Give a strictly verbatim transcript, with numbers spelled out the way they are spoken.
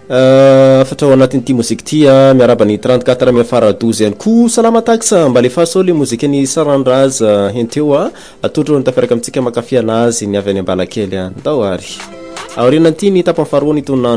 Euh fatra anatin ty musique ty miaraba ny trente-quatre miafara douze ihany ko salama taxa mba le fasole musique ny sarandraza henteo atotro nitaferaka amitsika makafia anazy ny avy any Ambalakely ndao ary aoriana ty ny tapany faharoa ny tonona